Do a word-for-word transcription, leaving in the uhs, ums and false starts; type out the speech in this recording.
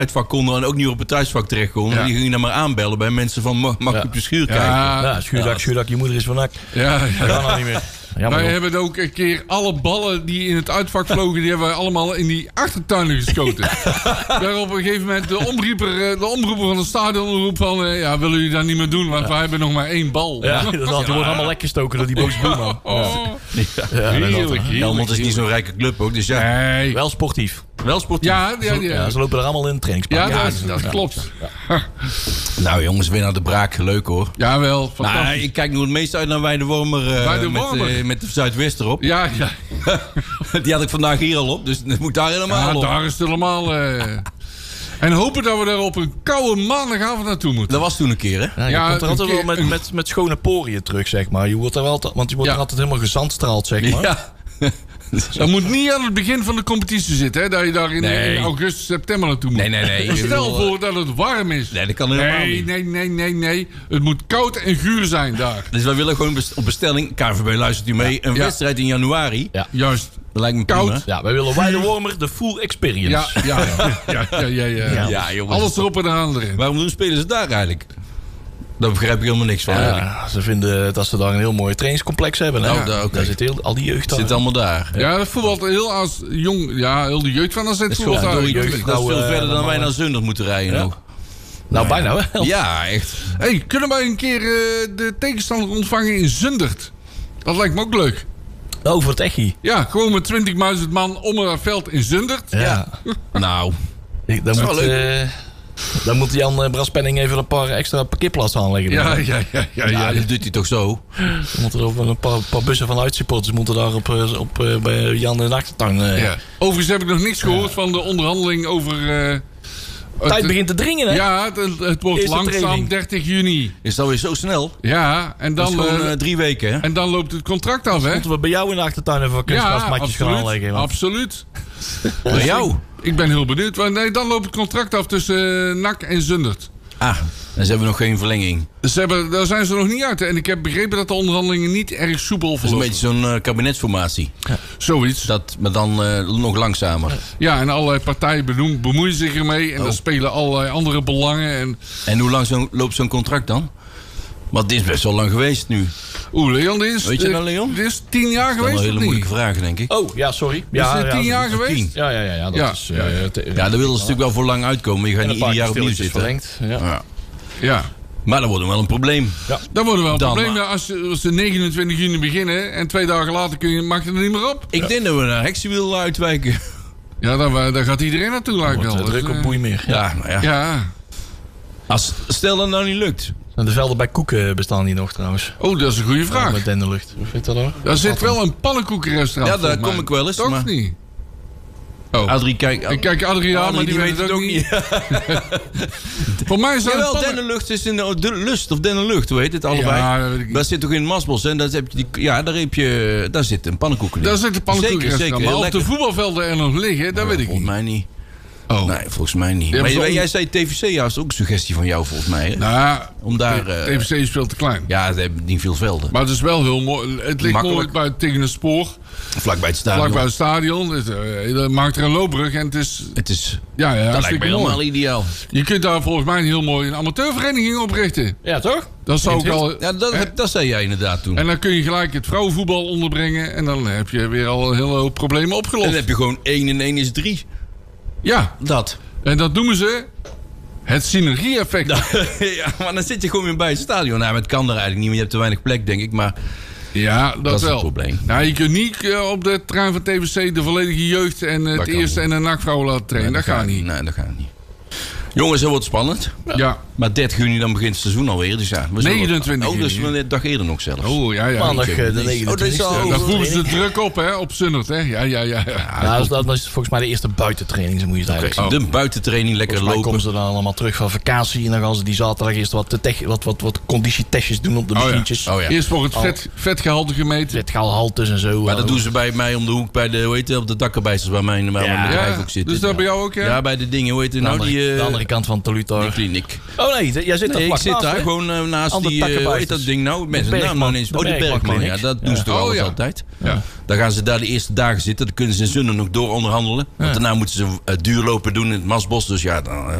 uitvak konden en ook niet op het thuisvak terecht konden. Ja. Die gingen dan maar aanbellen bij mensen van, mag, mag ik ja. op je schuur kijken? Ja, ja schuurdak, ja. schuurdak, je moeder is van nak. Ja, ja. Dat kan al niet meer. Jammer, wij joh. hebben ook een keer alle ballen die in het uitvak vlogen, die hebben wij allemaal in die achtertuinen geschoten. Daar op een gegeven moment de omroeper, de omroeper van het stadion roept van, uh, ja, willen jullie dat niet meer doen, want ja. wij hebben nog maar één bal. Ja, dat ja. wordt allemaal lekker gestoken door die boze boeman. Oh. Ja. Ja, Heerlijk, Helmond is niet zo'n rijke club ook, dus ja. Nee. Wel sportief. Wel sportief. Ja, ja, ja. ja, ze lopen er allemaal in het trainingspark. Ja, Ja, dat, dat ja. klopt. Ja. Nou jongens, weer naar de Braak. Leuk hoor. Jawel, fantastisch. Nou, ik kijk nu het meest uit naar Weidewormer uh, Weidewormer. met, uh, met de Zuidwest erop. Ja, ja. Die had ik vandaag hier al op, dus dat moet daar helemaal Ja, op. daar is het helemaal... Uh... En hopen dat we daar op een koude maandagavond naartoe moeten. Dat was toen een keer, hè? Ja, je Ja, komt er altijd een wel met, keer- met, met schone poriën terug, zeg maar. Je wordt er wel, want je wordt Ja. er altijd helemaal gezandstraald, zeg maar. Ja. Dat moet niet aan het begin van de competitie zitten, hè? Dat je daar in, Nee. in augustus, september naartoe moet. Nee, nee, nee. Maar Ik stel bedoel, voor dat het warm is. Nee, dat kan helemaal nee, niet. nee, nee, nee, nee. Het moet koud en guur zijn daar. Dus wij willen gewoon best- op bestelling, K V B luistert u mee, een Ja. wedstrijd in januari. Ja. Juist. Dat lijkt me Koud. prima. Ja, wij willen Weidewormer de full experience. Ja, ja, ja, ja, ja, ja. Ja. Ja, jongens. Alles erop en eraan erin. Waarom doen spelen ze daar eigenlijk? Daar begrijp ik helemaal niks van. eigenlijk. Ja, ze vinden dat ze daar een heel mooi trainingscomplex hebben. Hè? Oh, daar, oké. Daar zit heel, al die jeugd Het daar. zit allemaal daar. Ja, dat voetbalt heel als jong... Ja, heel de jeugd van A Z Dat is voetbalt gewoon daar. door jeugd. Dat is Nou, veel eh, verder dan dan wij maar- naar Zundert moeten rijden Ja. nog. Nou, bijna wel. Ja, echt. Hey, kunnen wij een keer uh, de tegenstander ontvangen in Zundert? Dat lijkt me ook leuk. Over het echi. Ja, gewoon met twintigduizend man om het veld in Zundert. Ja. Nou, Ik- Dan is moet, wel eh, dan moet Jan uh, Braspenning even een paar extra parkeerplaatsen aanleggen. Ja, Dan ja, ja, ja. ja, ja, dat doet hij toch zo? moeten er ook een paar, paar bussen van uitsupporters moeten daar op, uh, op, uh, bij Jan in de achtertuin. Uh, Ja. Overigens heb ik nog niks gehoord van de onderhandeling over... Uh, Tijd het- begint te dringen, hè? Ja, het, het wordt Eerste langzaam training. dertig juni. Is dat weer zo snel? Ja, en Dat is dan, gewoon uh, uh, drie weken, hè? en dan loopt het contract af, hè? Moeten we bij jou in de achtertuin even wat Ja, kunstgrasmatjes gaan absoluut. aanleggen? want- Absoluut. Bij jou? Ik ben heel benieuwd. Want nee, dan loopt het contract af tussen uh, N A C en Zundert. Ah, en ze hebben nog geen verlenging. Ze hebben, daar zijn ze nog niet uit. En ik heb begrepen dat de onderhandelingen niet erg soepel Dat is een verlopen. beetje zo'n uh, kabinetsformatie. Zoiets. Dat, maar dan uh, nog langzamer. Ja, en allerlei partijen bedoen, bemoeien zich ermee. En Oh. daar spelen allerlei andere belangen. En... En hoe lang zo, loopt zo'n contract dan? Want dit is best wel lang geweest nu. Oeh, Leon, dit is, Weet je eh, nou, Leon? dit is tien jaar Dat zijn geweest, wel hele of niet? moeilijke vragen, denk ik. Oh, ja, sorry. Ja, is het ja, tien jaar dat- geweest? tien. Ja, ja, ja, ja, dat Ja. is... uh, Ja. te- Ja, daar willen ze natuurlijk wel voor lang uitkomen. Je gaat en niet een paar ieder jaar opnieuw stilletjes zitten. verlengd. Ja. Ja. Ja. Maar dat wordt nog wel een probleem. Dat wordt wel een Dan probleem maar. ja, als, ze- als ze negenentwintig juni beginnen en twee dagen later kun je, mag je er niet meer op. Ik denk dat we naar Heksenwiel uitwijken. Ja, daar, daar gaat iedereen naartoe lijkt Wordt, wel. uh, druk Dus, op eh, boei meer. Ja. Ja, nou ja. Ja. Als, stel dat het nou niet lukt. En de velden bij Koeken bestaan die nog trouwens. Oh, dat is een goede Ja, vraag. met Denderlucht. Hoe vindt dat dan? Daar zit wel een pannenkoekenrestaurant. Ja, daar volgens kom mij. ik wel eens, Toch maar- niet? Oh. Adrie, kijk. Ik kijk Adriaan, Adrie, maar die, weet het ook niet. Voor mij is dat Jawel, een pannen... Dennenlucht is in de, de Lust of Dennenlucht, hoe heet het allebei? Ja, dat weet ik niet. Dat zit toch in Masbos, hè? Dat heb je die, ja, daar, heb je, daar zit een pannenkoeken in. Daar zit een Zeker, pannenkoekenrestaurant. zeker. Maar Heel of de lekker. voetbalvelden er nog liggen, dat weet ik Volgens niet. mij niet. Oh. Nee, volgens mij niet. Ja, maar maar jij, zo- jij zei T V C juist ook een suggestie van jou, volgens mij. Hè? Nou, Om daar... eh, T V C is veel te klein. ja, ze hebben niet veel velden. Maar het is wel heel mooi. Het ligt Makkelijk. mooi bij, tegen het spoor. Vlakbij het stadion. Vlak bij het stadion. Het, eh, dat maakt er een loopbrug. En het is... Het is... Ja, ja, Dat lijkt hartstikke me mooi. helemaal ideaal. Je kunt daar volgens mij een heel mooi een amateurvereniging oprichten. Ja, toch? Dat zou ik al... Ja, dat, hè? heb, dat zei jij inderdaad toen. En dan kun je gelijk het vrouwenvoetbal onderbrengen. En dan heb je weer al een hele hoop problemen En opgelost. dan heb je gewoon één en één is drie. Ja, Dat. en dat noemen ze het synergie-effect. ja, maar dan zit je gewoon weer bij het stadion. Nou, het kan er eigenlijk niet, want je hebt te weinig plek, denk ik. Maar Ja, dat, Dat is wel. het probleem. Nou, je kunt niet eh, op de trein van T V C de volledige jeugd en eh, het kan eerste niet. en de nachtvrouw laten trainen. dat gaat niet. Nee, dat gaat niet. Jongens, dat wordt spannend. Ja. Maar dertig juni dan begint het seizoen alweer. Dus ja, we zullen- negenentwintig Oh, dus juni. wel een dag eerder nog zelfs. Oh, ja, ja. Maandag eh, de Oh, dat is negenentwintigste. al- Daar voeren ze druk op, hè, op Zundert, hè. Ja, ja, ja. ja. Ja, dat, is, dat is volgens mij de eerste buitentraining, zo moet je het eigenlijk zien. De buitentraining, lekker Volgens mij lopen. komen ze dan allemaal terug van vakantie. En dan gaan ze die zaterdag eerst wat, te tech, wat, wat, wat conditietestjes doen op de Oh, ja. machientjes. Oh ja. Eerst wordt het vet, vetgehalte gemeten. Vetgehaltes en zo. Maar dat Uh, doen ze bij mij om de hoek, bij de, hoe heet het, op de dakkarbijsters waar mijn, waar Ja. mijn bedrijf Ja, ook zit. dus dat bij jou ook, ja? Ja, bij de dingen, hoe heet het de, nou, andere, die, eh, de andere kant van die Tolutar. kliniek. Oh Oh nee, jij zit er Nee, ik vlak zit naast, daar hè? gewoon uh, naast Aan de die, uh, hoe heet takkenbijters. dat ding nou? Mensen, De naam Bergman. nou ineens. De Oh, de Bergman Bergman, ja. Clinics. Dat doen ze Ja. toch Oh, alles ja. altijd. Ja. Dan gaan ze daar de eerste dagen zitten. Dan kunnen ze in Zunnen nog door onderhandelen. Want daarna moeten ze uh, duurlopen doen in het Masbos. Dus ja, dan... Uh,